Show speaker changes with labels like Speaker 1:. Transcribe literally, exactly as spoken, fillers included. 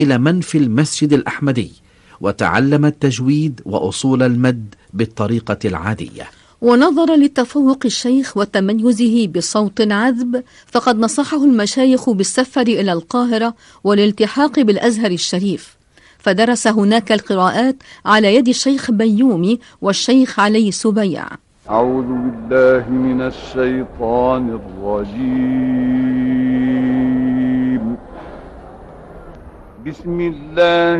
Speaker 1: إلى منفي المسجد الأحمدي، وتعلم التجويد وأصول المد بالطريقة العادية.
Speaker 2: ونظرا لتفوق الشيخ وتميزه بصوت عذب، فقد نصحه المشايخ بالسفر إلى القاهرة والالتحاق بالأزهر الشريف، فدرس هناك القراءات على يد الشيخ بيومي والشيخ علي سبيع.
Speaker 3: أعوذ بالله من الشيطان الرجيم. بسم الله